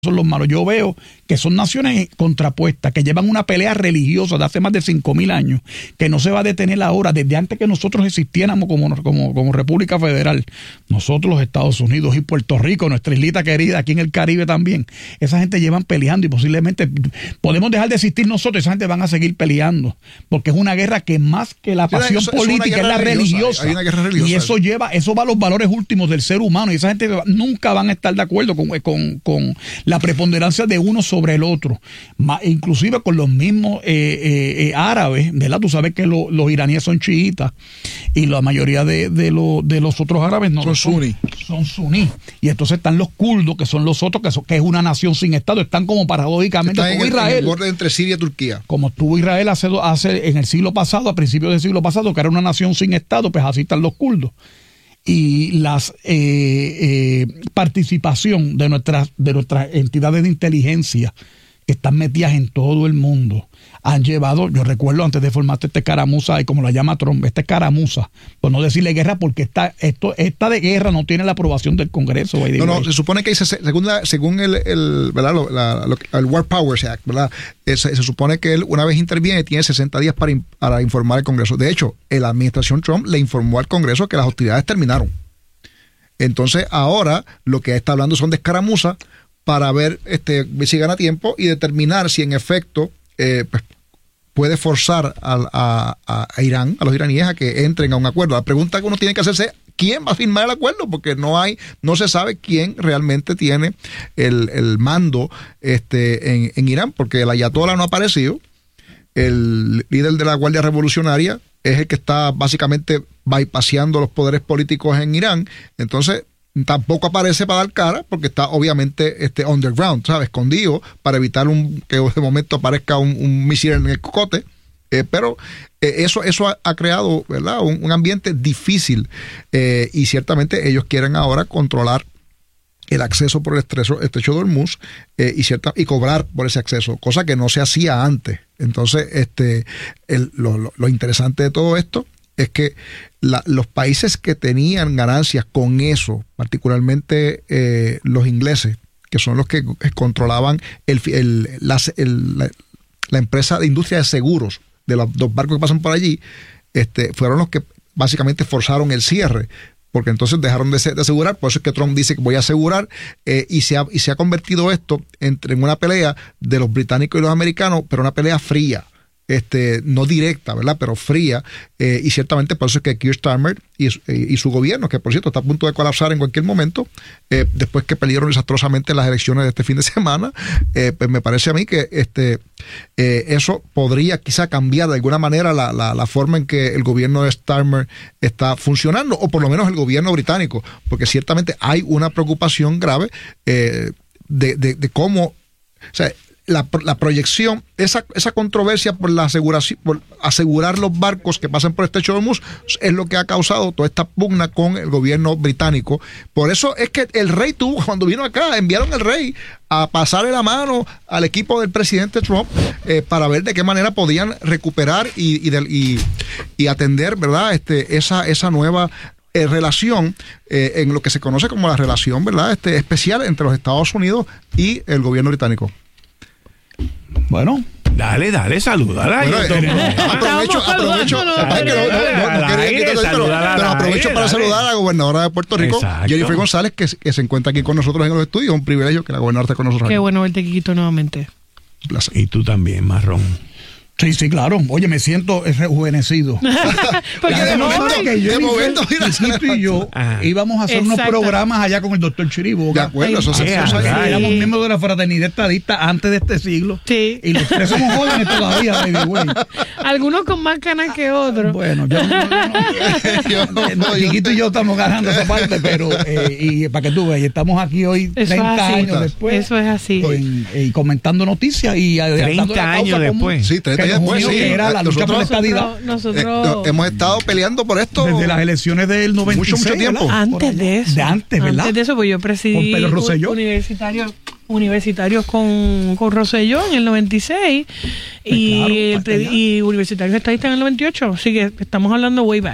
son los malos. Yo veo que son naciones contrapuestas, que llevan una pelea religiosa de hace más de 5,000 años, que no se va a detener ahora, desde antes que nosotros existiéramos como República Federal. Nosotros, los Estados Unidos y Puerto Rico, nuestra islita querida, aquí en el Caribe también. Esa gente llevan peleando y posiblemente podemos dejar de existir nosotros, esa gente van a seguir peleando, porque es una guerra que más que la pasión política es la religiosa. Hay una guerra religiosa. Y eso va a los valores últimos del ser humano, y esa gente nunca van a estar de acuerdo con la preponderancia de uno sobre el otro, inclusive con los mismos árabes, ¿verdad? Tú sabes que los iraníes son chiitas y la mayoría de los otros árabes no son suní. Y entonces están los kurdos, que son los otros, que es una nación sin Estado, están como paradójicamente como Israel. En el borde entre Siria y Turquía. Como estuvo Israel hace en el siglo pasado, a principios del siglo pasado, que era una nación sin Estado, pues así están los kurdos. Y las participación de nuestras entidades de inteligencia que están metidas en todo el mundo han llevado, yo recuerdo antes de formarse esta escaramuza, y como la llama Trump, esta escaramuza, por no decirle guerra, porque esta de guerra no tiene la aprobación del Congreso. No, se supone que según el War Powers Act, ¿verdad? Se supone que él, una vez interviene, tiene 60 días para informar al Congreso. De hecho, la administración Trump le informó al Congreso que las hostilidades terminaron. Entonces, ahora lo que está hablando son de escaramuzas para ver si gana tiempo y determinar si en efecto pues, puede forzar a Irán, a los iraníes, a que entren a un acuerdo. La pregunta que uno tiene que hacerse es ¿quién va a firmar el acuerdo? Porque no se sabe quién realmente tiene el mando en Irán, porque el ayatollah no ha aparecido. El líder de la Guardia Revolucionaria es el que está básicamente bypaseando los poderes políticos en Irán. Entonces tampoco aparece para dar cara, porque está obviamente underground, ¿sabes? Escondido, para evitar que de momento aparezca un misil en el cocote. Pero eso ha creado, ¿verdad?, un ambiente difícil, y ciertamente ellos quieren ahora controlar el acceso por el estrecho de Hormuz y cobrar por ese acceso, cosa que no se hacía antes. Entonces, lo interesante de todo esto es que los países que tenían ganancias con eso, particularmente los ingleses, que son los que controlaban la empresa de industria de seguros de los barcos que pasan por allí, fueron los que básicamente forzaron el cierre, porque entonces dejaron de asegurar. Por eso es que Trump dice que voy a asegurar, y se ha convertido esto en una pelea de los británicos y los americanos, pero una pelea fría. No directa, ¿verdad?, pero fría, y ciertamente por eso es que Keir Starmer y su gobierno, que por cierto está a punto de colapsar en cualquier momento, después que perdieron desastrosamente las elecciones de este fin de semana, pues me parece a mí que eso podría quizá cambiar de alguna manera la forma en que el gobierno de Starmer está funcionando, o por lo menos el gobierno británico, porque ciertamente hay una preocupación grave de cómo, o sea, la proyección, esa controversia por asegurar los barcos que pasan por el estrecho de Hormuz es lo que ha causado toda esta pugna con el gobierno británico. Por eso es que el rey cuando vino acá, enviaron al rey a pasarle la mano al equipo del presidente Trump para ver de qué manera podían recuperar y atender, ¿verdad?, esa nueva relación en lo que se conoce como la relación, ¿verdad?, especial entre los Estados Unidos y el gobierno británico. Bueno, dale, saludala. Aprovecho para saludar a la gobernadora de Puerto Rico, Jennifer González, que se encuentra aquí con nosotros en los estudios. Un privilegio que la gobernadora esté con nosotros. Qué bueno verte, Quiquito, nuevamente. Un placer. Y tú también, Marrón. Sí, claro. Oye, me siento rejuvenecido. Porque de momento y yo íbamos a hacer unos programas allá con el doctor Chiriboga. De acuerdo, éramos miembros de la fraternidad estadista antes de este siglo. Sí. Y los tres somos jóvenes todavía, baby, güey. Algunos con más canas que otros. Bueno, Chiquito y yo estamos ganando esa parte, pero y para que tú veas, estamos aquí hoy 30 años después. Eso es así. Y comentando noticias y 30 años después. Sí, 30 años después, sí. Era la lucha por la estadidad. Nosotros hemos estado peleando por esto desde las elecciones del 96. Mucho tiempo. Antes de eso. ¿Verdad? Antes de eso, pues yo presidí universitarios con Rosselló en el 96 y universitarios estadistas en el 98. Así que estamos hablando way back.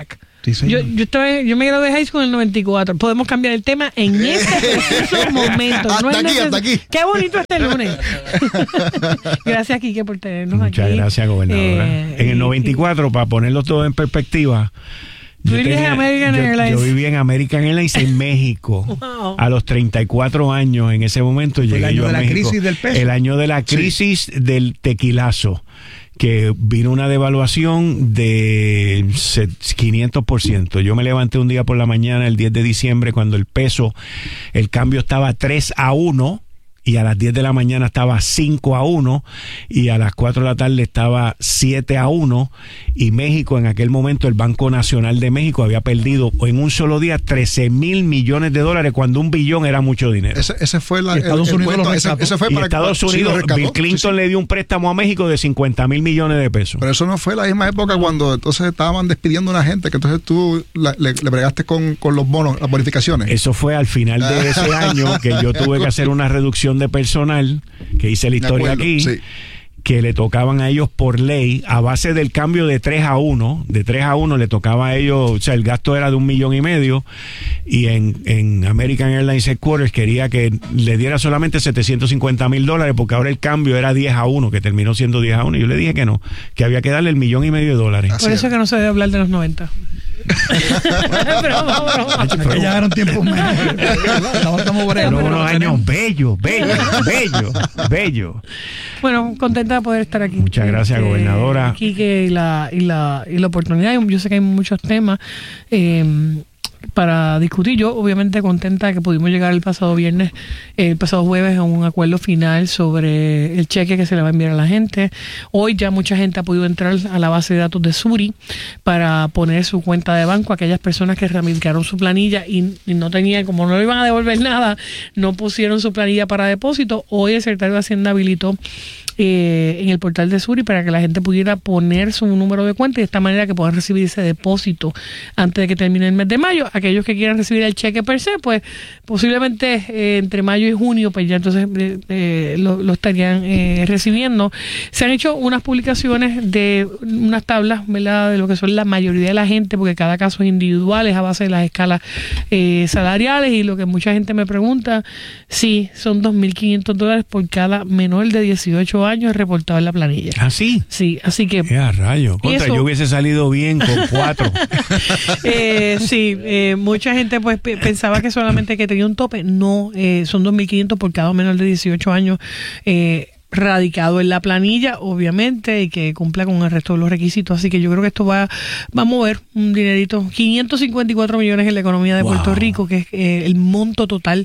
Sí, señor. Yo me gradué de high school en el 94. Podemos cambiar el tema en este preciso momento. Hasta aquí. Qué bonito este lunes. Gracias, Quique, por tenernos aquí. Muchas gracias, gobernadora. En el 94, para ponerlo todo en perspectiva, yo viví en American Airlines en México. Wow. A los 34 años, en ese momento llegué yo a México. El año de la crisis del peso. El año de la crisis del tequilazo, que vino una devaluación de 500%. Yo me levanté un día por la mañana, el 10 de diciembre, cuando el cambio estaba 3-1, y a las 10 de la mañana estaba 5-1, y a las 4 de la tarde estaba 7-1, y México, en aquel momento, el Banco Nacional de México había perdido en un solo día $13,000 millones, cuando $1 billón era mucho dinero. Ese fue Estados Unidos ese fue y para Estados Unidos, Bill Clinton le dio un préstamo a México de $50,000 millones de pesos. Pero eso no fue la misma época cuando entonces estaban despidiendo a una gente, que entonces tú le bregaste con los bonos, las bonificaciones. Eso fue al final de ese año, que yo tuve que hacer una reducción de personal, que hice la historia aquí, sí, que le tocaban a ellos por ley, a base del cambio de 3-1, le tocaba a ellos, o sea, el gasto era de $1,5 millones, y en American Airlines Headquarters quería que le diera solamente $750,000, porque ahora el cambio era 10-1, que terminó siendo 10-1, y yo le dije que no, que había que darle $1,5 millones. Por eso es que no se debe hablar de los 90. Porque llegaron tiempos mejores. Fueron unos años bellos. Bueno, contenta de poder estar aquí. Muchas gracias, gobernadora. Quique, y la oportunidad. Yo sé que hay muchos temas para discutir. Yo obviamente contenta que pudimos llegar el pasado jueves a un acuerdo final sobre el cheque que se le va a enviar a la gente. Hoy ya mucha gente ha podido entrar a la base de datos de Suri para poner su cuenta de banco. Aquellas personas que ramificaron su planilla y no tenían, como no le iban a devolver nada, no pusieron su planilla para depósito. Hoy el secretario de Hacienda habilitó en el portal de Suri para que la gente pudiera poner su número de cuenta y de esta manera que puedan recibir ese depósito antes de que termine el mes de mayo. Aquellos que quieran recibir el cheque per se, pues posiblemente entre mayo y junio, pues ya entonces lo estarían recibiendo. Se han hecho unas publicaciones de unas tablas, ¿verdad?, de lo que son la mayoría de la gente, porque cada caso es individual, es a base de las escalas salariales, y lo que mucha gente me pregunta, sí, son $2,500 por cada menor de 18 años reportado en la planilla. ¿Ah, sí? Sí, así que... ¡Qué rayo! Contra, yo hubiese salido bien con 4. Sí, mucha gente pues pensaba que solamente que tenía un tope. No, son $2,500 por cada menor de 18 años radicado en la planilla, obviamente, y que cumpla con el resto de los requisitos. Así que yo creo que esto va a mover un dinerito, 554 millones en la economía de Puerto Rico, que es el monto total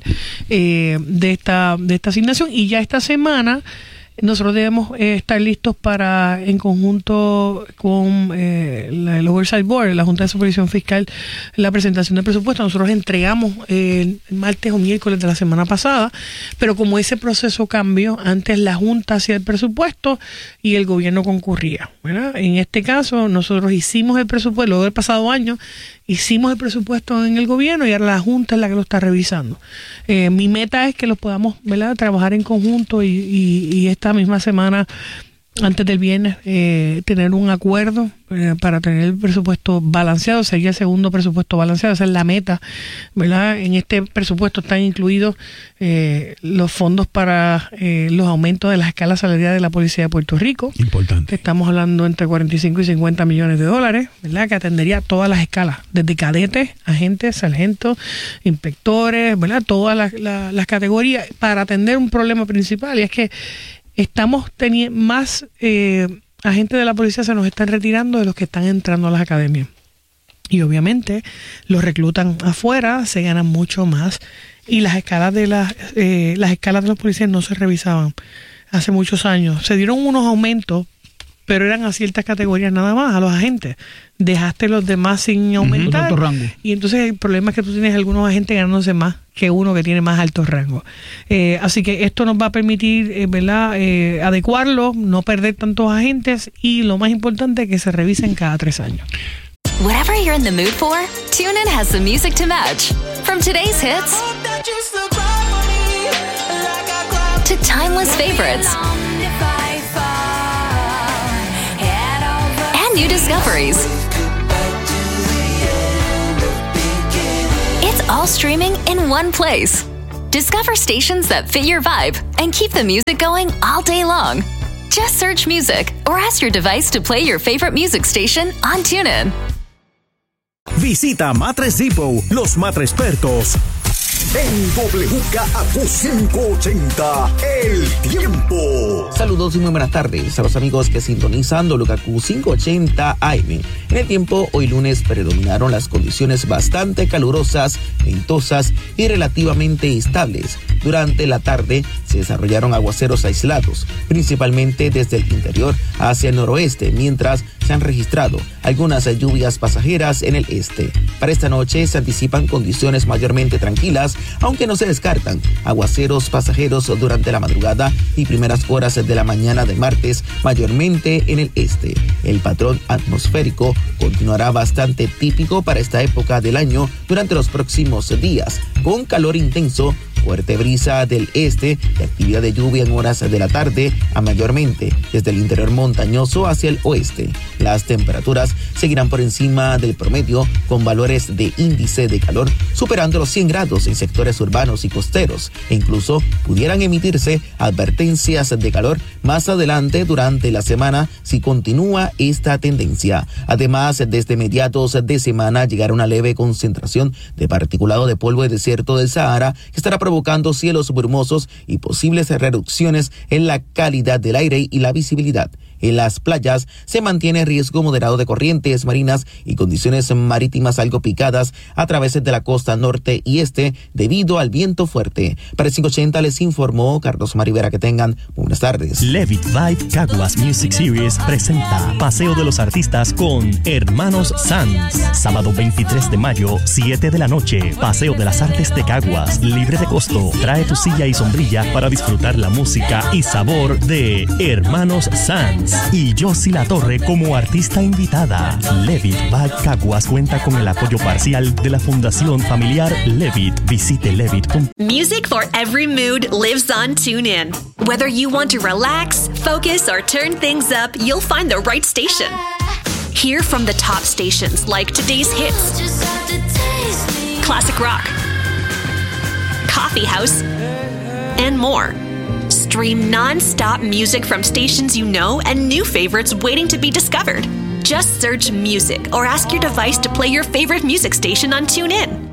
de esta asignación. Y ya esta semana nosotros debemos estar listos para, en conjunto con el Oversight Board, la Junta de Supervisión Fiscal, la presentación del presupuesto. Nosotros entregamos el martes o miércoles de la semana pasada, pero como ese proceso cambió, antes la Junta hacía el presupuesto y el gobierno concurría, ¿verdad? En este caso, nosotros hicimos el presupuesto, luego del pasado año, hicimos el presupuesto en el gobierno y ahora la Junta es la que lo está revisando. Mi meta es que los podamos, ¿verdad?, trabajar en conjunto y esta misma semana, antes del viernes, tener un acuerdo para tener el presupuesto balanceado. Sería el segundo presupuesto balanceado, esa es la meta, ¿verdad? En este presupuesto están incluidos los fondos para los aumentos de las escalas salariales de la Policía de Puerto Rico. Importante. Que estamos hablando entre 45 y 50 millones de dólares, ¿verdad? Que atendería todas las escalas, desde cadetes, agentes, sargentos, inspectores, ¿verdad? Todas las categorías, para atender un problema principal, y es que estamos teniendo más agentes de la policía se nos están retirando de los que están entrando a las academias. Y obviamente los reclutan afuera, se ganan mucho más. Y las escalas de las escalas de los policías no se revisaban hace muchos años. Se dieron unos aumentos, pero eran a ciertas categorías nada más, a los agentes. Dejaste los demás sin aumentar. Alto rango. Y entonces el problema es que tú tienes algunos agentes ganándose más que uno que tiene más alto rango. Así que esto nos va a permitir, ¿verdad?, adecuarlo, no perder tantos agentes, y lo más importante, que se revisen cada 3 años. Whatever you're in the mood for, TuneIn has the music to match. From today's hits to timeless favorites and new discoveries. It's all streaming in one place. Discover stations that fit your vibe and keep the music going all day long. Just search music or ask your device to play your favorite music station on TuneIn. Visita Matres Depot, los matrespertos. En WKAQ 580, El Tiempo. Saludos y muy buenas tardes a los amigos que sintonizan WKAQ 580 AM. En el tiempo, hoy lunes predominaron las condiciones bastante calurosas, ventosas y relativamente estables. Durante la tarde se desarrollaron aguaceros aislados, principalmente desde el interior hacia el noroeste, mientras se han registrado algunas lluvias pasajeras en el este. Para esta noche se anticipan condiciones mayormente tranquilas, aunque no se descartan aguaceros pasajeros durante la madrugada y primeras horas de la mañana de martes, mayormente en el este. El patrón atmosférico continuará bastante típico para esta época del año durante los próximos días, con calor intenso, fuerte brisa del este y actividad de lluvia en horas de la tarde a mayormente desde el interior montañoso hacia el oeste. Las temperaturas seguirán por encima del promedio con valores de índice de calor superando los 100 grados en sectores urbanos y costeros e incluso pudieran emitirse advertencias de calor más adelante durante la semana si continúa esta tendencia. Además, desde mediados de semana llegará una leve concentración de particulado de polvo de desierto del Sahara que estará provocando cielos brumosos y posibles reducciones en la calidad del aire y la visibilidad. En las playas se mantiene riesgo moderado de corrientes marinas y condiciones marítimas algo picadas a través de la costa norte y este debido al viento fuerte. Para el 580 les informó Carlos Marivera. Que tengan buenas tardes. Levitt Vibe Caguas Music Series presenta Paseo de los Artistas con Hermanos Sanz. Sábado 23 de mayo, 7 de la noche. Paseo de las Artes de Caguas, libre de costo. Trae tu silla y sombrilla para disfrutar la música y sabor de Hermanos Sanz. Y Josie La Torre como artista invitada. Levitt Vibe Caguas cuenta con el apoyo parcial de la Fundación Familiar Levitt. Visite levitt.com. Music for every mood lives on TuneIn. Whether you want to relax, focus, or turn things up, you'll find the right station. Hear from the top stations like today's hits, classic rock, coffee house, and more. Stream non-stop music from stations you know and new favorites waiting to be discovered. Just search music or ask your device to play your favorite music station on TuneIn.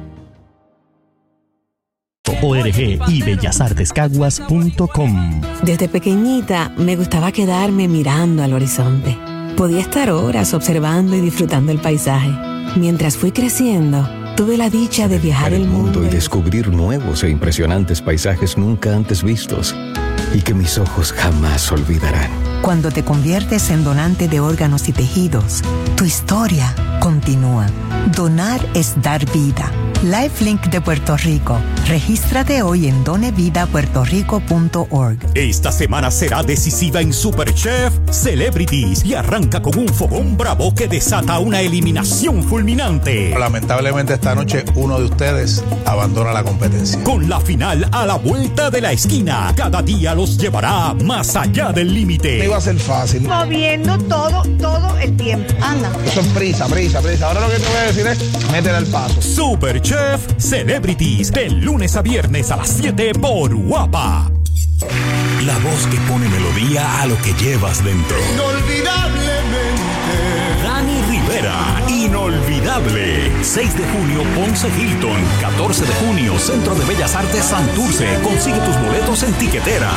ORG y bellasartescaguas.com. Desde pequeñita me gustaba quedarme mirando al horizonte. Podía estar horas observando y disfrutando el paisaje. Mientras fui creciendo, tuve la dicha de viajar el mundo y descubrir nuevos e impresionantes paisajes nunca antes vistos y que mis ojos jamás olvidarán. Cuando te conviertes en donante de órganos y tejidos, tu historia continúa. Donar es dar vida. Lifelink de Puerto Rico. Regístrate hoy en donevidapuertorico.org. Esta semana será decisiva en Superchef Celebrities y arranca con un fogón bravo que desata una eliminación fulminante. Lamentablemente esta noche uno de ustedes abandona la competencia. Con la final a la vuelta de la esquina, cada día los llevará más allá del límite. No iba a ser fácil. Moviendo todo el tiempo. Anda. Eso es prisa. Ahora lo que te voy a decir es métele al paso. Superchef Celebrities, de lunes a viernes a las 7 por Guapa. La voz que pone melodía a lo que llevas dentro. Inolvidablemente. Dani Rivera, inolvidable. 6 de junio, Ponce Hilton. 14 de junio, Centro de Bellas Artes Santurce. Consigue tus boletos en Tiquetera.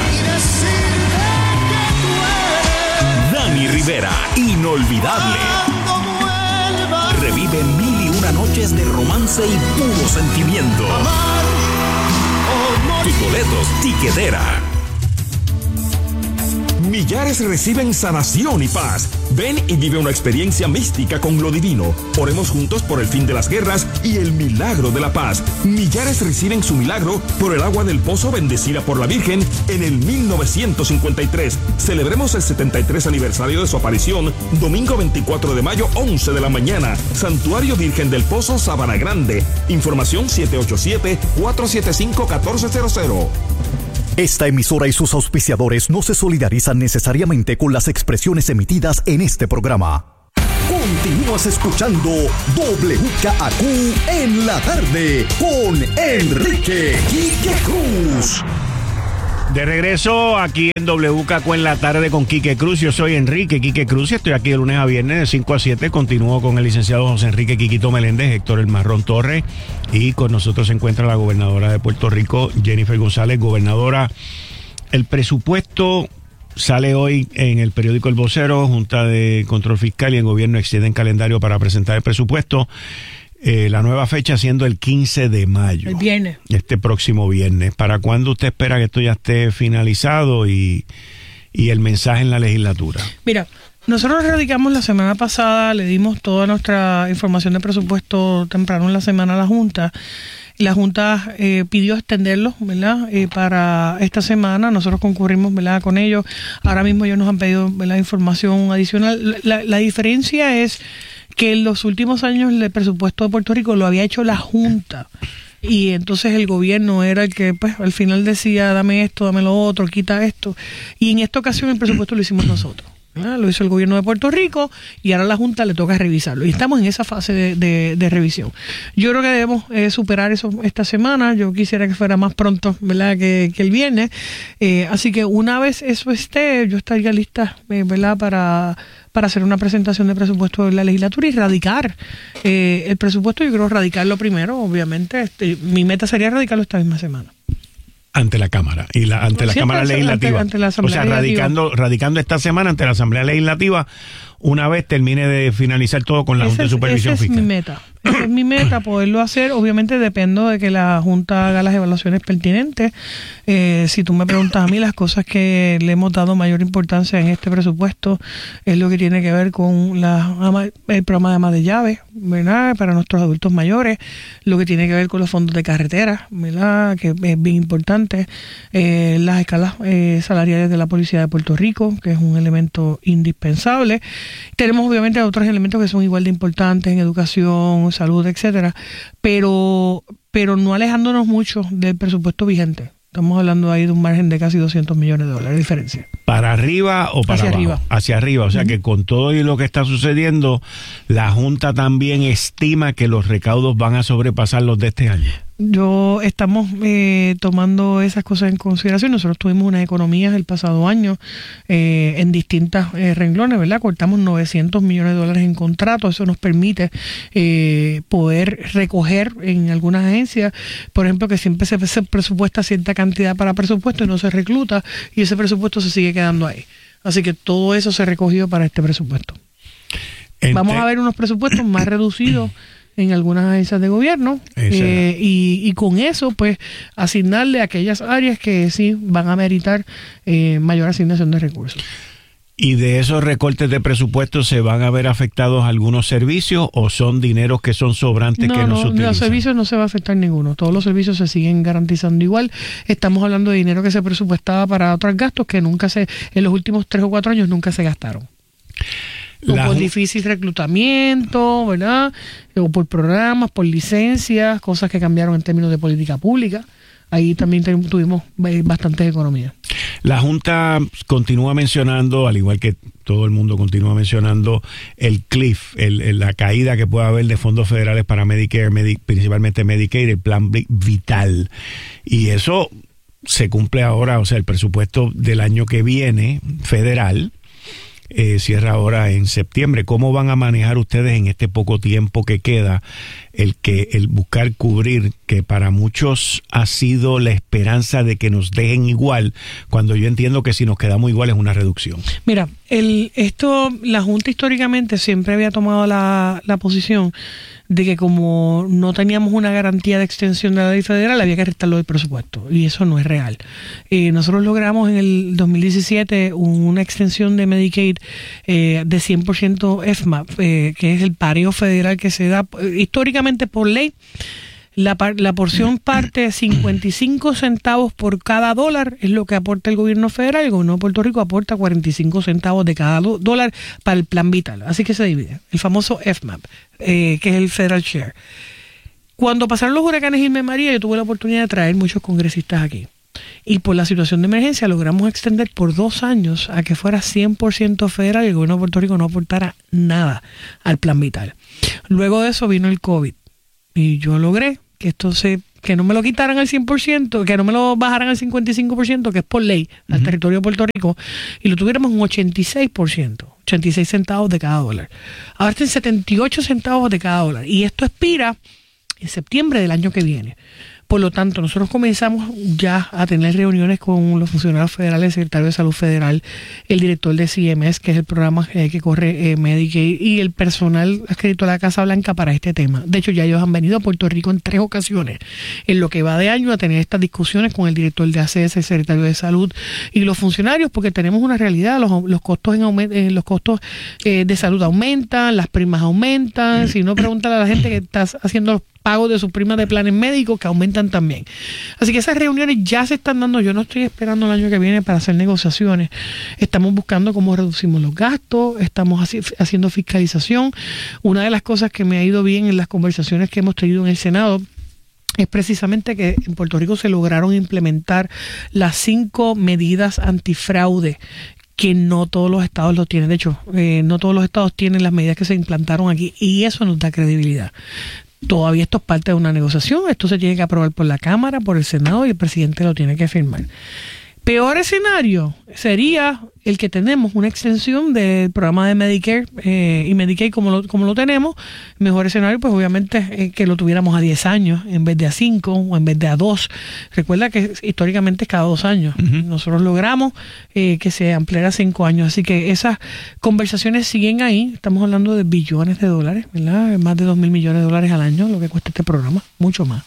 Dani Rivera, inolvidable. Revive 1001 noches de romance y puro sentimiento. Tus boletos, Tiquetera. Millares reciben sanación y paz. Ven y vive una experiencia mística con lo divino. Oremos juntos por el fin de las guerras y el milagro de la paz. Millares reciben su milagro por el agua del pozo bendecida por la Virgen en el 1953. Celebremos el 73 aniversario de su aparición, domingo 24 de mayo, 11 de la mañana. Santuario Virgen del Pozo, Sabana Grande. Información 787-475-1400. Esta emisora y sus auspiciadores no se solidarizan necesariamente con las expresiones emitidas en este programa. Continúas escuchando WKAQ en la tarde con Enrique Quique Cruz. De regreso aquí en WKQ en la tarde con Quique Cruz. Yo soy Enrique Quique Cruz y estoy aquí de lunes a viernes de 5 a 7. Continúo con el licenciado José Enrique Quiquito Meléndez, Héctor El Marrón Torres, y con nosotros se encuentra la gobernadora de Puerto Rico, Jennifer González. Gobernadora, el presupuesto sale hoy en el periódico El Vocero. Junta de Control Fiscal y el gobierno extienden calendario para presentar el presupuesto. La nueva fecha siendo el 15 de mayo. El viernes. Este próximo viernes. ¿Para cuándo usted espera que esto ya esté finalizado y el mensaje en la legislatura? Mira, nosotros radicamos la semana pasada, le dimos toda nuestra información de presupuesto temprano en la semana a la Junta. La Junta pidió extenderlo, ¿verdad? Para esta semana. Nosotros concurrimos, ¿verdad?, con ellos. Ahora mismo ellos nos han pedido, ¿verdad?, información adicional. La diferencia es que en los últimos años el presupuesto de Puerto Rico lo había hecho la Junta. Y entonces el gobierno era el que, pues, al final decía, dame esto, dame lo otro, quita esto. Y en esta ocasión el presupuesto lo hicimos nosotros. Lo hizo el gobierno de Puerto Rico y ahora a la Junta le toca revisarlo. Y estamos en esa fase de revisión. Yo creo que debemos superar eso esta semana. Yo quisiera que fuera más pronto, ¿verdad?, que el viernes. Así que una vez eso esté, yo estaría lista, ¿verdad?, para hacer una presentación de presupuesto en la legislatura y radicar el presupuesto. Yo creo radicarlo primero, obviamente. Mi meta sería radicarlo esta misma semana. Ante la Cámara y ante la Cámara Legislativa. Ante la Asamblea radicando esta semana ante la Asamblea Legislativa una vez termine de finalizar todo con la Junta de Supervisión Fiscal. Esa es mi meta, poderlo hacer. Obviamente dependo de que la Junta haga las evaluaciones pertinentes. Si tú me preguntas a mí, las cosas que le hemos dado mayor importancia en este presupuesto es lo que tiene que ver con el programa de amas de llave, ¿verdad?, para nuestros adultos mayores, lo que tiene que ver con los fondos de carretera, ¿verdad?, que es bien importante, las escalas salariales de la Policía de Puerto Rico, que es un elemento indispensable. Tenemos obviamente otros elementos que son igual de importantes en educación, salud, etcétera, pero no alejándonos mucho del presupuesto vigente. Estamos hablando ahí de un margen de casi $200 millones de diferencia. ¿Para arriba o para abajo? Hacia arriba. O sea que con todo y lo que está sucediendo, la Junta también estima que los recaudos van a sobrepasar los de este año. Estamos tomando esas cosas en consideración. Nosotros tuvimos unas economías el pasado año en distintas renglones, ¿verdad? Cortamos $900 millones en contratos. Eso nos permite poder recoger en algunas agencias, por ejemplo, que siempre se presupuesta cierta cantidad para presupuesto y no se recluta, y ese presupuesto se sigue quedando ahí. Así que todo eso se recogió para este presupuesto. Vamos a ver unos presupuestos más reducidos en algunas agencias de gobierno y con eso pues asignarle a aquellas áreas que sí van a meritar mayor asignación de recursos. ¿Y de esos recortes de presupuesto se van a ver afectados algunos servicios o son dineros que son sobrantes que no se utilizan? Los servicios no se va a afectar ninguno. Todos los servicios se siguen garantizando igual. Estamos hablando de dinero que se presupuestaba para otros gastos que en los últimos 3 o 4 años nunca se gastaron. O por difícil reclutamiento, ¿verdad? O por programas, por licencias, cosas que cambiaron en términos de política pública. Ahí también tuvimos bastantes economías. La Junta continúa mencionando, al igual que todo el mundo continúa mencionando, el cliff, la caída que puede haber de fondos federales para Medicare, principalmente Medicaid, el Plan Vital. Y eso se cumple ahora, o sea, el presupuesto del año que viene, federal, cierra ahora en septiembre. ¿Cómo van a manejar ustedes en este poco tiempo que queda el buscar cubrir, que para muchos ha sido la esperanza de que nos dejen igual, cuando yo entiendo que si nos quedamos igual es una reducción? Mira, la Junta históricamente siempre había tomado la posición de que como no teníamos una garantía de extensión de la ley federal, había que restarlo del presupuesto, y eso no es real. Nosotros logramos en el 2017 una extensión de Medicaid de 100% FMAP, que es el pareo federal que se da históricamente por ley. La porción parte 55 centavos por cada dólar, es lo que aporta el gobierno federal. El gobierno de Puerto Rico aporta 45 centavos de cada dólar para el Plan Vital. Así que se divide. El famoso FMAP, que es el Federal Share. Cuando pasaron los huracanes Irma y María, yo tuve la oportunidad de traer muchos congresistas aquí. y por la situación de emergencia logramos extender por 2 años a que fuera 100% federal y el gobierno de Puerto Rico no aportara nada al plan vital. Luego de eso vino el COVID y yo logré que no me lo quitaran al 100%, que no me lo bajaran al 55%, que es por ley, al territorio de Puerto Rico, y lo tuviéramos un 86%, 86 centavos de cada dólar. Ahora está en 78 centavos de cada dólar, y esto expira en septiembre del año que viene. Por lo tanto, nosotros comenzamos ya a tener reuniones con los funcionarios federales, el secretario de Salud Federal, el director de CMS, que es el programa que corre Medicaid, y el personal adscrito a la Casa Blanca para este tema. De hecho, ya ellos han venido a Puerto Rico en 3 ocasiones, en lo que va de año, a tener estas discusiones con el director de ACS, el secretario de Salud y los funcionarios, porque tenemos una realidad, los costos los costos de salud aumentan, las primas aumentan. Si no, pregúntale a la gente que está haciendo los pagos de sus primas de planes médicos, que aumentan también. Así que esas reuniones ya se están dando. Yo no estoy esperando el año que viene para hacer negociaciones. Estamos buscando cómo reducimos los gastos, estamos haciendo fiscalización. Una de las cosas que me ha ido bien en las conversaciones que hemos tenido en el Senado es precisamente que en Puerto Rico se lograron implementar las 5 medidas antifraude, que no todos los estados lo tienen. De hecho, no todos los estados tienen las medidas que se implantaron aquí, y eso nos da credibilidad. Todavía esto es parte de una negociación, esto se tiene que aprobar por la Cámara, por el Senado, y el presidente lo tiene que firmar. Peor escenario sería el que tenemos una extensión del programa de Medicare y Medicaid como lo tenemos. Mejor escenario, pues obviamente que lo tuviéramos a 10 años en vez de a 5 o en vez de a 2. Recuerda que históricamente es cada 2 años. Nosotros logramos que se ampliara a 5 años. Así que esas conversaciones siguen ahí. Estamos hablando de billones de dólares, ¿verdad? Más de $2,000 millones al año, lo que cuesta este programa, mucho más.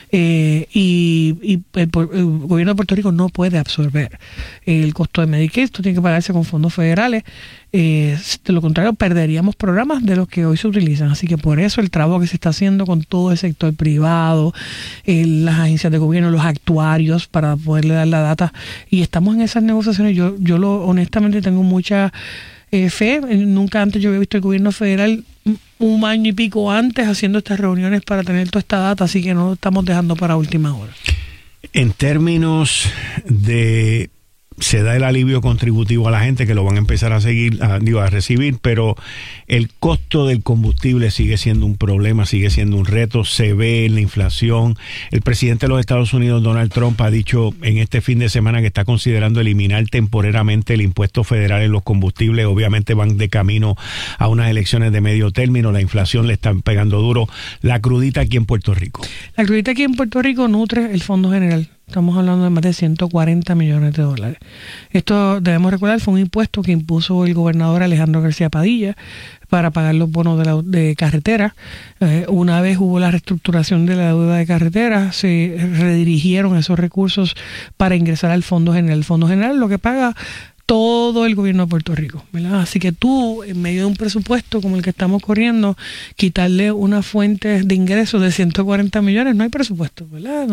Y el gobierno de Puerto Rico no puede absorber el costo de Medicaid. Esto tiene que pagarse con fondos federales. De lo contrario, perderíamos programas de los que hoy se utilizan. Así que por eso el trabajo que se está haciendo con todo el sector privado, las agencias de gobierno, los actuarios, para poderle dar la data. Y estamos en esas negociaciones. Yo honestamente tengo mucha fe. Nunca antes yo había visto el gobierno federal un año y pico antes haciendo estas reuniones para tener toda esta data, así que no lo estamos dejando para última hora. En términos de se da el alivio contributivo a la gente, que lo van a empezar a recibir, pero el costo del combustible sigue siendo un problema, sigue siendo un reto, se ve en la inflación. El presidente de los Estados Unidos, Donald Trump, ha dicho en este fin de semana que está considerando eliminar temporariamente el impuesto federal en los combustibles. Obviamente van de camino a unas elecciones de medio término, la inflación le está pegando duro. La crudita aquí en Puerto Rico. La crudita aquí en Puerto Rico nutre el Fondo General. Estamos hablando de más de $140 millones. Esto, debemos recordar, fue un impuesto que impuso el gobernador Alejandro García Padilla para pagar los bonos de carretera. Una vez hubo la reestructuración de la deuda de carretera, se redirigieron esos recursos para ingresar al Fondo General. El Fondo General lo que paga todo el gobierno de Puerto Rico, ¿verdad? Así que tú, en medio de un presupuesto como el que estamos corriendo, quitarle una fuente de ingresos de 140 millones, no hay presupuesto, ¿verdad?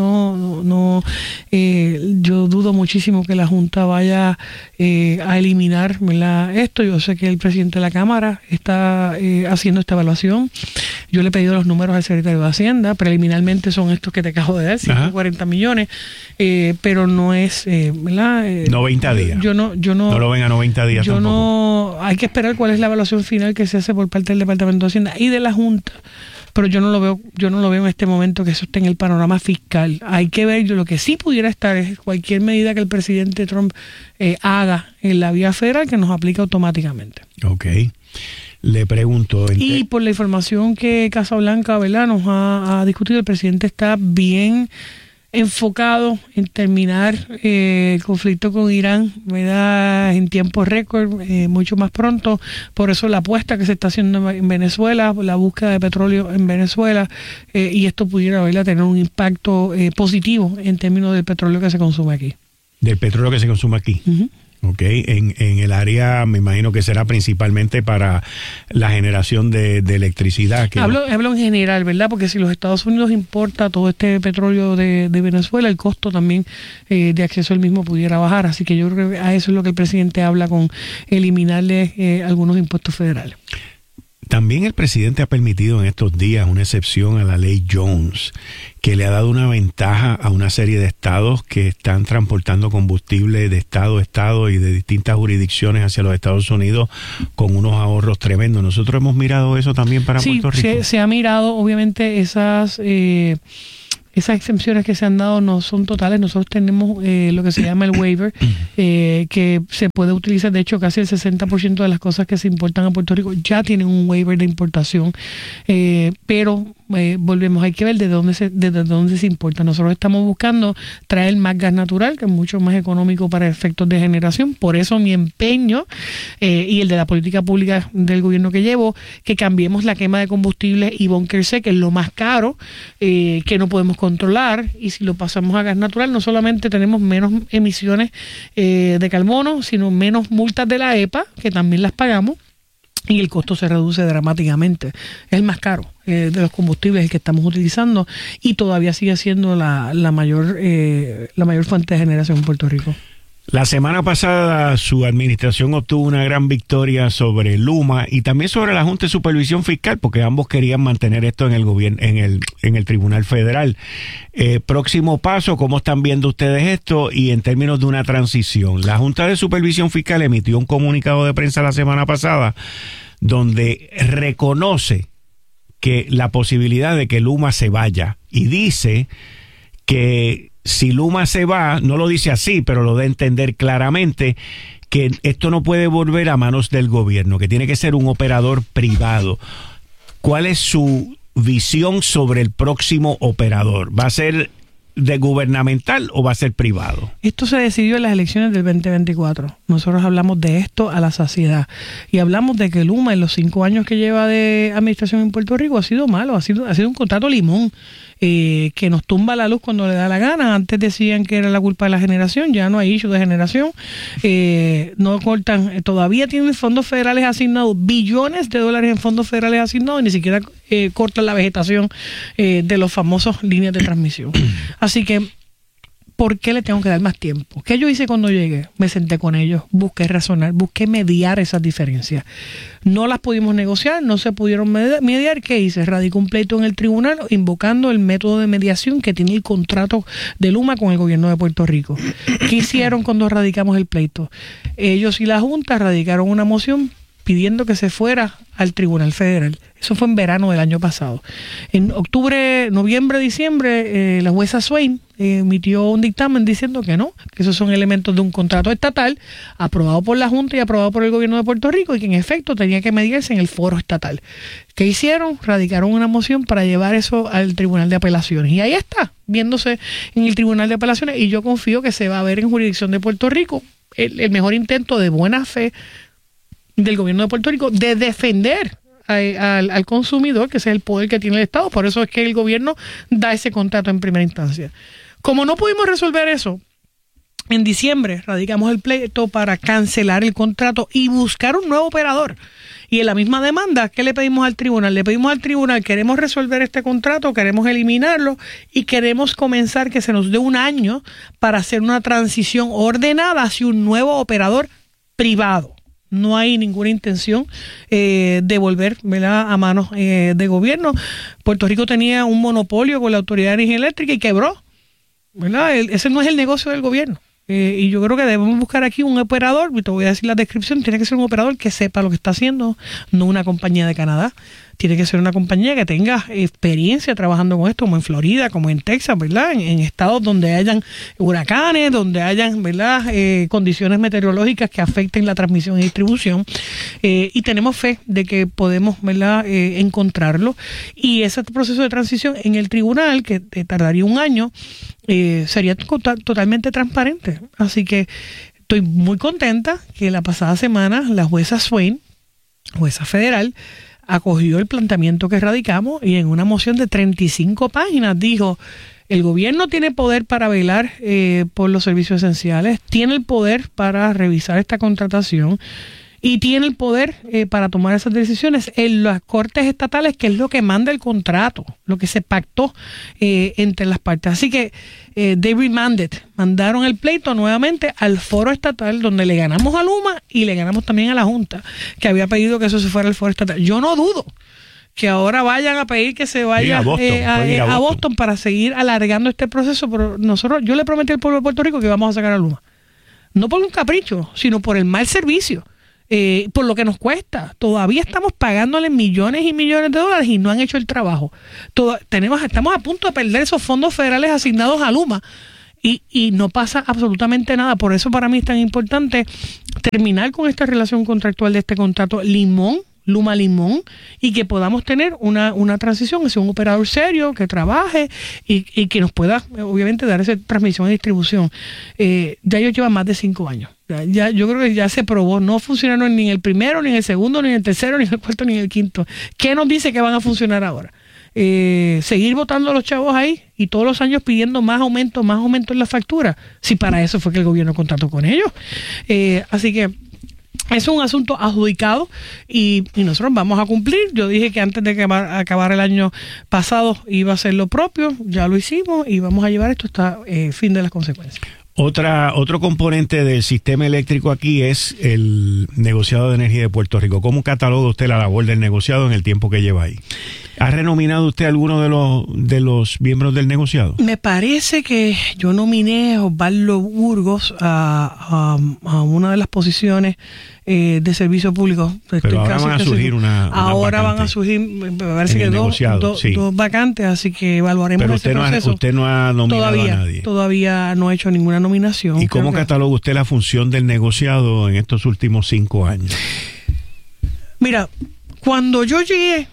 Yo dudo muchísimo que la Junta vaya a eliminar, ¿verdad?, esto. Yo sé que el presidente de la Cámara está haciendo esta evaluación. Yo le he pedido los números al secretario de Hacienda, preliminarmente son estos que te acabo de dar, 140 millones, pero no es, ¿verdad? 90 días. Yo no lo ven a 90 días tampoco. Hay que esperar cuál es la evaluación final que se hace por parte del Departamento de Hacienda y de la Junta, pero yo no lo veo en este momento que eso esté en el panorama fiscal. Hay que ver, lo que sí pudiera estar es cualquier medida que el presidente Trump haga en la vía federal que nos aplique automáticamente. Ok. Le pregunto. Y por la información que Casa Blanca, ¿verdad?, nos ha discutido, el presidente está bien enfocado en terminar el conflicto con Irán, ¿verdad?, en tiempo récord, mucho más pronto. Por eso la apuesta que se está haciendo en Venezuela, la búsqueda de petróleo en Venezuela, y esto pudiera, ¿verdad?, tener un impacto positivo en términos del petróleo que se consume aquí. Del petróleo que se consume aquí. Ok, en el área me imagino que será principalmente para la generación de electricidad. Hablo en general, ¿verdad? Porque si los Estados Unidos importa todo este petróleo de Venezuela, el costo también de acceso al mismo pudiera bajar. Así que yo creo que a eso es lo que el presidente habla con eliminarle algunos impuestos federales. También el presidente ha permitido en estos días una excepción a la ley Jones, que le ha dado una ventaja a una serie de estados que están transportando combustible de estado a estado y de distintas jurisdicciones hacia los Estados Unidos con unos ahorros tremendos. Nosotros hemos mirado eso también para Puerto Rico. Sí, se ha mirado, obviamente, esas exenciones que se han dado no son totales. Nosotros tenemos lo que se llama el waiver, que se puede utilizar. De hecho, casi el 60% de las cosas que se importan a Puerto Rico ya tienen un waiver de importación, pero volvemos, hay que ver desde dónde se importa. Nosotros estamos buscando traer más gas natural, que es mucho más económico para efectos de generación. Por eso mi empeño y el de la política pública del gobierno que llevo, que cambiemos la quema de combustible y bunker C, que es lo más caro, que no podemos controlar, y si lo pasamos a gas natural, no solamente tenemos menos emisiones de carbono, sino menos multas de la EPA, que también las pagamos, y el costo se reduce dramáticamente. Es el más caro de los combustibles el que estamos utilizando, y todavía sigue siendo la mayor fuente de generación en Puerto Rico. La semana pasada su administración obtuvo una gran victoria sobre Luma y también sobre la Junta de Supervisión Fiscal, porque ambos querían mantener esto en el gobierno, en el Tribunal Federal. Próximo paso, ¿cómo están viendo ustedes esto? Y en términos de una transición, la Junta de Supervisión Fiscal emitió un comunicado de prensa la semana pasada donde reconoce que la posibilidad de que Luma se vaya, y dice que si Luma se va, no lo dice así, pero lo da a entender claramente, que esto no puede volver a manos del gobierno, que tiene que ser un operador privado. ¿Cuál es su visión sobre el próximo operador? ¿Va a ser de gubernamental o va a ser privado? Esto se decidió en las elecciones del 2024. Nosotros hablamos de esto a la saciedad y hablamos de que Luma en los 5 años que lleva de administración en Puerto Rico ha sido malo, ha sido un contrato limón, que nos tumba la luz cuando le da la gana. Antes decían que era la culpa de la generación, ya no hay issue de generación, no cortan, todavía tienen fondos federales asignados, billones de dólares en fondos federales asignados, y ni siquiera cortan la vegetación de los famosos líneas de transmisión. Así que, ¿por qué le tengo que dar más tiempo? ¿Qué yo hice cuando llegué? Me senté con ellos, busqué razonar, busqué mediar esas diferencias. No las pudimos negociar, no se pudieron mediar. ¿Qué hice? Radicé un pleito en el tribunal invocando el método de mediación que tiene el contrato de Luma con el gobierno de Puerto Rico. ¿Qué hicieron cuando radicamos el pleito? Ellos y la Junta radicaron una moción pidiendo que se fuera al Tribunal Federal. Eso fue en verano del año pasado. En octubre, noviembre, diciembre, la jueza Swain emitió un dictamen diciendo que no, que esos son elementos de un contrato estatal aprobado por la Junta y aprobado por el gobierno de Puerto Rico, y que en efecto tenía que mediarse en el foro estatal. ¿Qué hicieron? Radicaron una moción para llevar eso al Tribunal de Apelaciones. Y ahí está, viéndose en el Tribunal de Apelaciones, y yo confío que se va a ver en jurisdicción de Puerto Rico el mejor intento de buena fe del gobierno de Puerto Rico de defender al consumidor, que es el poder que tiene el Estado. Por eso es que el gobierno da ese contrato en primera instancia. Como no pudimos resolver eso, en diciembre radicamos el pleito para cancelar el contrato y buscar un nuevo operador. Y en la misma demanda, ¿qué le pedimos al tribunal? Le pedimos al tribunal, queremos resolver este contrato, queremos eliminarlo y queremos comenzar, que se nos dé 1 año para hacer una transición ordenada hacia un nuevo operador privado. No hay ninguna intención de volver, ¿verdad?, a manos de gobierno. Puerto Rico tenía un monopolio con la Autoridad de Energía Eléctrica y quebró, ¿verdad? Ese no es el negocio del gobierno. Y yo creo que debemos buscar aquí un operador, y te voy a decir la descripción, tiene que ser un operador que sepa lo que está haciendo, no una compañía de Canadá. Tiene que ser una compañía que tenga experiencia trabajando con esto, como en Florida, como en Texas, ¿verdad? En estados donde hayan huracanes, donde hayan, ¿verdad?, condiciones meteorológicas que afecten la transmisión y distribución. Y tenemos fe de que podemos, ¿verdad?, encontrarlo. Y ese proceso de transición en el tribunal, que tardaría 1 año, sería totalmente transparente. Así que estoy muy contenta que la pasada semana la jueza Swain, jueza federal, acogió el planteamiento que radicamos, y en una moción de 35 páginas dijo: el gobierno tiene poder para velar por los servicios esenciales, tiene el poder para revisar esta contratación, y tiene el poder para tomar esas decisiones en las cortes estatales, que es lo que manda el contrato, lo que se pactó entre las partes. Así que they remanded, mandaron el pleito nuevamente al foro estatal, donde le ganamos a Luma y le ganamos también a la Junta, que había pedido que eso se fuera al foro estatal. Yo no dudo que ahora vayan a pedir que se vaya a Boston para seguir alargando este proceso, pero yo le prometí al pueblo de Puerto Rico que vamos a sacar a Luma. No por un capricho, sino por el mal servicio, por lo que nos cuesta. Todavía estamos pagándole millones y millones de dólares y no han hecho el trabajo. Estamos a punto de perder esos fondos federales asignados a Luma y no pasa absolutamente nada. Por eso para mí es tan importante terminar con esta relación contractual de este contrato Luma Limón, y que podamos tener una transición hacia un operador serio que trabaje y que nos pueda obviamente dar esa transmisión y distribución. Ya ellos llevan más de 5 años. Ya, yo creo que ya se probó, no funcionaron ni en el primero, ni en el segundo, ni en el tercero, ni en el cuarto, ni en el quinto. ¿Qué nos dice que van a funcionar ahora? Seguir votando a los chavos ahí y todos los años pidiendo más aumento en la factura, si para eso fue que el gobierno contrató con ellos. Así que es un asunto adjudicado y nosotros vamos a cumplir. Yo dije que antes de acabar el año pasado iba a hacer lo propio, ya lo hicimos y vamos a llevar esto hasta fin de las consecuencias. Otro componente del sistema eléctrico aquí es el negociado de energía de Puerto Rico. ¿Cómo cataloga usted la labor del negociado en el tiempo que lleva ahí? ¿Ha renominado usted a alguno de los miembros del negociado? Me parece que yo nominé a Osvaldo Burgos a una de las posiciones de servicio público. Pero ahora van a surgir ahora van a surgir, me parece que dos vacantes, así que evaluaremos ese proceso. Usted no ha nominado a nadie. Todavía no ha hecho ninguna nominación. ¿Y cómo cataloga usted la función del negociado en estos últimos 5 años? Mira, cuando yo llegué,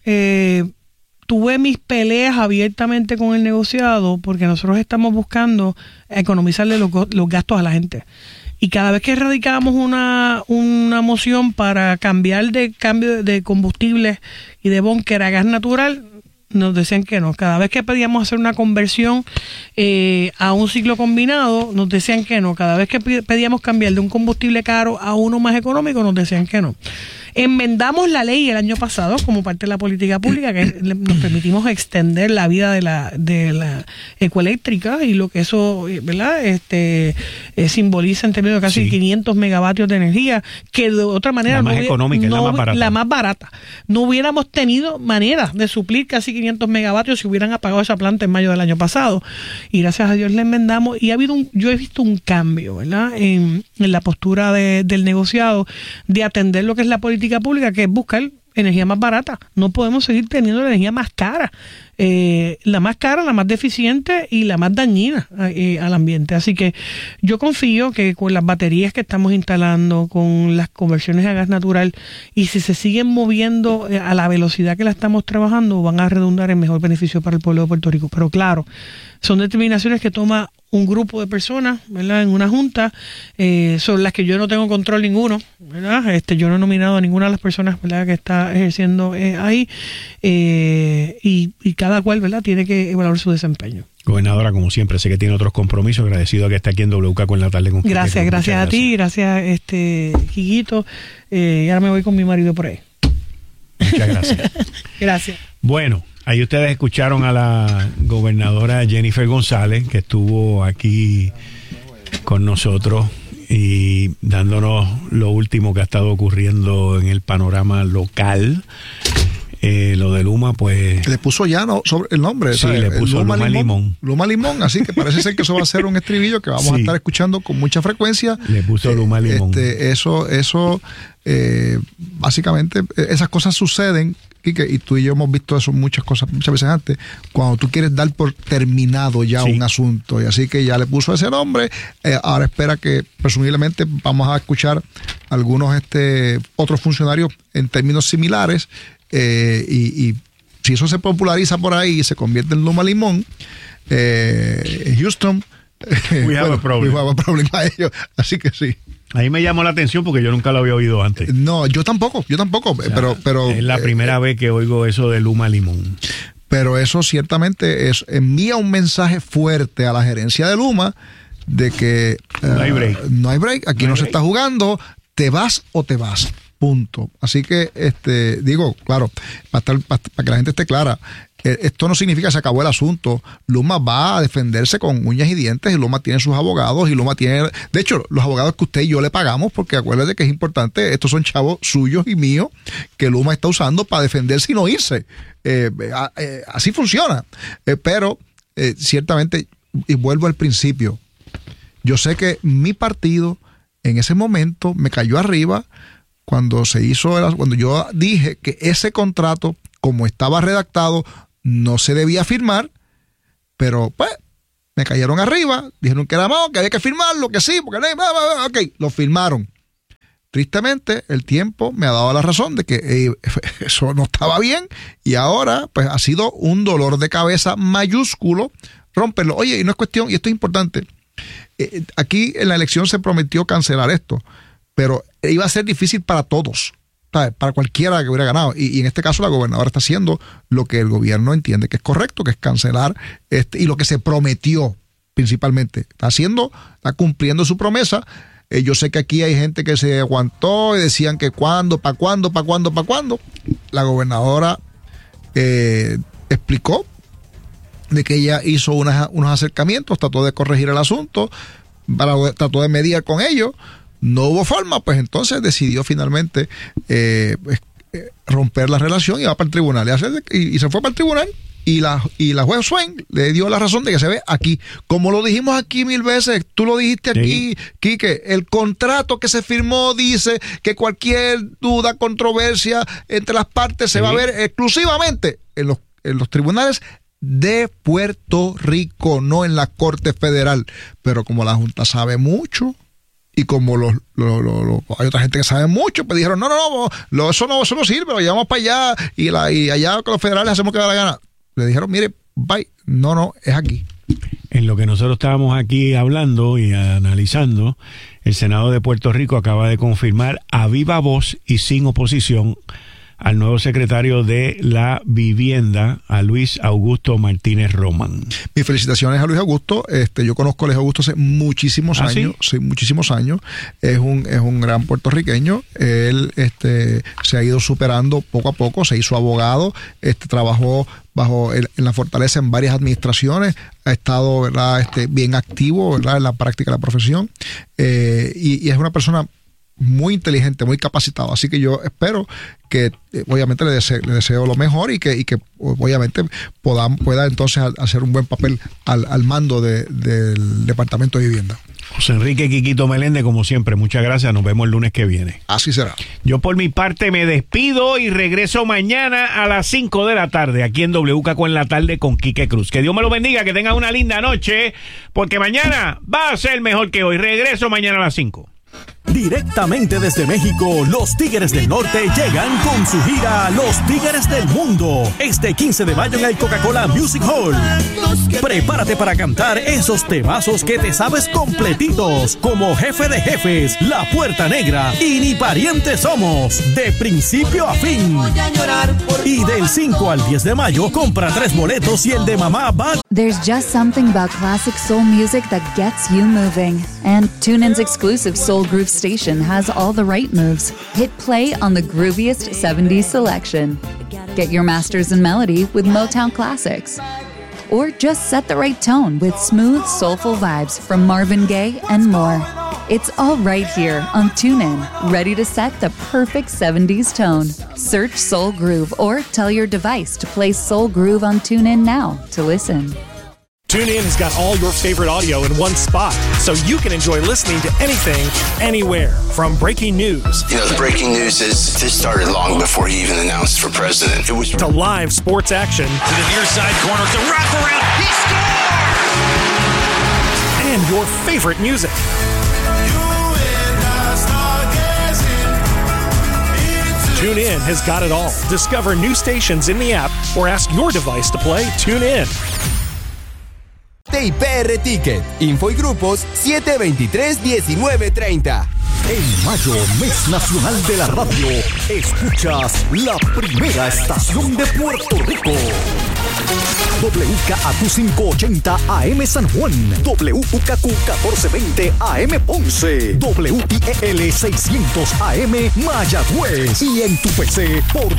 tuve mis peleas abiertamente con el negociado, porque nosotros estamos buscando economizarle los gastos a la gente. Y cada vez que radicábamos una moción para cambio de combustible y de búnker a gas natural, nos decían que no. Cada vez que pedíamos hacer una conversión a un ciclo combinado, nos decían que no. Cada vez que pedíamos cambiar de un combustible caro a uno más económico, nos decían que no. Enmendamos la ley el año pasado como parte de la política pública, que nos permitimos extender la vida de la ecoeléctrica y lo que eso, ¿verdad? Simboliza en términos de casi 500 megavatios de energía, que de otra manera la más económica, la más barata. No hubiéramos tenido manera de suplir casi 500 megavatios si hubieran apagado esa planta en mayo del año pasado. Y gracias a Dios la enmendamos y yo he visto un cambio, ¿verdad? En la postura del negociado de atender lo que es la política pública, que es buscar energía más barata. No podemos seguir teniendo la energía más cara, la más deficiente y la más dañina al ambiente. Así que yo confío que con las baterías que estamos instalando, con las conversiones a gas natural, y si se siguen moviendo a la velocidad que la estamos trabajando, van a redundar en mejor beneficio para el pueblo de Puerto Rico. Pero claro, son determinaciones que toma un grupo de personas, ¿verdad?, en una junta, sobre las que yo no tengo control ninguno, ¿verdad? Yo no he nominado a ninguna de las personas, ¿verdad?, que está ejerciendo ahí, y cada cual, ¿verdad?, tiene que evaluar su desempeño. Gobernadora, como siempre, sé que tiene otros compromisos. Agradecido a que está aquí en WK con la tarde. Gracias a ti, gracias Quiquito. Y ahora me voy con mi marido por ahí. Muchas gracias. Gracias. Bueno, ahí ustedes escucharon a la gobernadora Jennifer González, que estuvo aquí con nosotros y dándonos lo último que ha estado ocurriendo en el panorama local. Lo de Luma, pues... Le puso ya sobre el nombre. Sí, le puso Luma Limón. Luma Limón, así que parece ser que eso va a ser un estribillo que vamos a estar escuchando con mucha frecuencia. Le puso Luma Limón. Básicamente, esas cosas suceden, Quique, y tú y yo hemos visto eso muchas veces antes, cuando tú quieres dar por terminado ya un asunto, y así que ya le puso ese nombre. Ahora espera que presumiblemente vamos a escuchar algunos otros funcionarios en términos similares, y si eso se populariza por ahí y se convierte en Luma Limón, Houston, we have a problem a ellos, así que sí. Ahí me llamó la atención porque yo nunca lo había oído antes. No, yo tampoco, o sea, pero es la primera vez que oigo eso de Luma Limón. Pero eso ciertamente envía un mensaje fuerte a la gerencia de Luma de que no hay break. No hay break, aquí no se está jugando. te vas o te vas. Punto. Así que, digo, claro, para que la gente esté clara, esto no significa que se acabó el asunto. Luma va a defenderse con uñas y dientes, y Luma tiene sus abogados, y Luma tiene... De hecho, los abogados que usted y yo le pagamos, porque acuérdate que es importante, estos son chavos suyos y míos, que Luma está usando para defenderse y no irse. Así funciona. Pero, ciertamente, y vuelvo al principio, yo sé que mi partido en ese momento me cayó arriba cuando yo dije que ese contrato, como estaba redactado, no se debía firmar, pero pues me cayeron arriba, dijeron que era malo, que había que firmarlo, que sí, porque ok, lo firmaron. Tristemente, el tiempo me ha dado la razón de que eso no estaba bien, y ahora pues ha sido un dolor de cabeza mayúsculo romperlo. Oye, y no es cuestión, y esto es importante, aquí en la elección se prometió cancelar esto, pero iba a ser difícil para todos, ¿sabes? Para cualquiera que hubiera ganado. Y en este caso la gobernadora está haciendo lo que el gobierno entiende que es correcto, que es cancelar y lo que se prometió principalmente. Está cumpliendo su promesa. Yo sé que aquí hay gente que se aguantó y decían que ¿para cuándo? La gobernadora explicó de que ella hizo unos acercamientos, trató de corregir el asunto, trató de mediar con ellos. No hubo forma, pues entonces decidió finalmente romper la relación y va para el tribunal. Y se fue para el tribunal, y la juez Swain le dio la razón de que se ve aquí. Como lo dijimos aquí 1000 veces, tú lo dijiste aquí, Quique, el contrato que se firmó dice que cualquier duda, controversia entre las partes se va a ver exclusivamente en los tribunales de Puerto Rico, no en la Corte Federal. Pero como la Junta sabe mucho, y como hay otra gente que sabe mucho, pues dijeron, no, eso no sirve, lo llevamos para allá, y allá con los federales hacemos que da la gana. Le dijeron, mire, bye, no, es aquí. En lo que nosotros estábamos aquí hablando y analizando, el Senado de Puerto Rico acaba de confirmar a viva voz y sin oposición al nuevo secretario de la Vivienda, a Luis Augusto Martínez Román. Mis felicitaciones a Luis Augusto. Yo conozco a Luis Augusto hace muchísimos años. ¿Sí? Muchísimos años. Es un gran puertorriqueño. Él se ha ido superando poco a poco. Se hizo abogado. Trabajó en la Fortaleza en varias administraciones. Ha estado, ¿verdad? Bien activo, ¿verdad? En la práctica de la profesión. Y es una persona muy inteligente, muy capacitado, así que yo espero que obviamente le deseo lo mejor y que obviamente pueda entonces hacer un buen papel al mando del Departamento de Vivienda. José Enrique Quiquito Meléndez, como siempre, muchas gracias, nos vemos el lunes que viene. Así será. Yo por mi parte me despido y regreso mañana a las 5 de la tarde aquí en WKQ en la tarde con Quique Cruz. Que Dios me lo bendiga, que tengan una linda noche, porque mañana va a ser mejor que hoy. Regreso mañana a las 5. Directamente desde México, los Tigres del Norte llegan con su gira Los Tigres del Mundo, este 15 de mayo en el Coca-Cola Music Hall. Prepárate para cantar esos temazos que te sabes completitos, como Jefe de Jefes, La Puerta Negra y Ni Parientes Somos, de principio a fin. Y del 5 al 10 de mayo, compra 3 boletos y el de mamá va. There's just something about classic soul music that gets you moving. And TuneIn's exclusive Soul Groove station has all the right moves. Hit play on the grooviest 70s selection. Get your masters in melody with Motown classics. Or just set the right tone with smooth, soulful vibes from Marvin Gaye and more. It's all right here on TuneIn, ready to set the perfect 70s tone. Search Soul Groove or tell your device to play Soul Groove on TuneIn now to listen. TuneIn has got all your favorite audio in one spot, so you can enjoy listening to anything, anywhere. From breaking news. The breaking news is this started long before he even announced for president. It was to live sports action. To the near side corner, to wraparound. He scored! And your favorite music. TuneIn has got it all. Discover new stations in the app or ask your device to play TuneIn. TIPR Ticket. Info y grupos 723-1930. En mayo, mes nacional de la radio, escuchas la primera estación de Puerto Rico. WKAQ 580 AM San Juan, WKQ 1420 AM Ponce, WIEL 600 AM Mayagüez y en tu PC por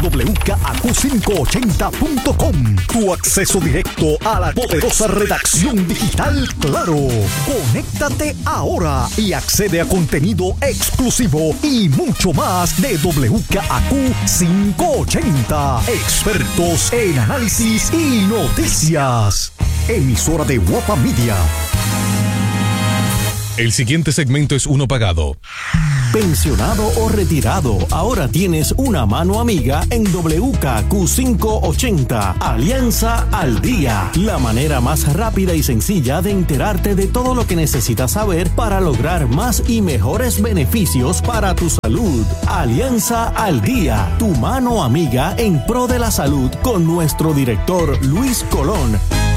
WKAQ580.com. Tu acceso directo a la poderosa redacción digital Claro. Conéctate ahora y accede a contenido exclusivo y mucho más de WKAQ 580. Expertos en análisis y noticias. Emisora de Guapa Media. El siguiente segmento es uno pagado. Pensionado o retirado, ahora tienes una mano amiga en WKAQ 580. Alianza al Día. La manera más rápida y sencilla de enterarte de todo lo que necesitas saber para lograr más y mejores beneficios para tu salud. Alianza al Día. Tu mano amiga en pro de la salud con nuestro director Luis Colón.